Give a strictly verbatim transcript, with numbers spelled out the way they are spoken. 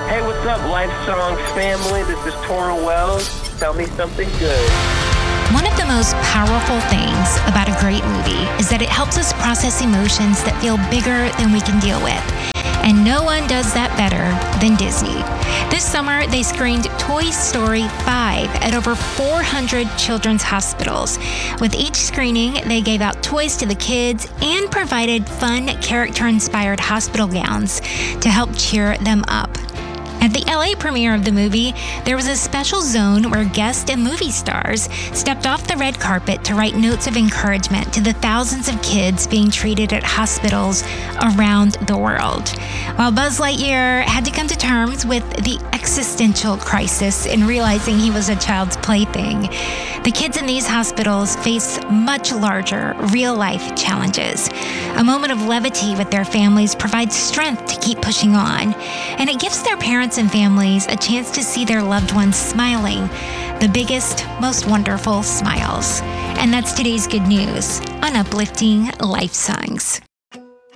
Hey, what's up, Life Songs family? This is Tora Wells. Tell me something good. One of the most powerful things about a great movie is that it helps us process emotions that feel bigger than we can deal with. And no one does that better than Disney. This summer, they screened Toy Story five at over four hundred children's hospitals. With each screening, they gave out toys to the kids and provided fun, character-inspired hospital gowns to help cheer them up. At the L A premiere of the movie, there was a special zone where guests and movie stars stepped off the red carpet to write notes of encouragement to the thousands of kids being treated at hospitals around the world. While Buzz Lightyear had to come to terms with the existential crisis in realizing he was a child's plaything, the kids in these hospitals face much larger, real-life challenges. A moment of levity with their families provides strength to keep pushing on, and it gives their parents and families a chance to see their loved ones smiling, the biggest, most wonderful smiles. And that's today's good news on Uplifting Life Songs.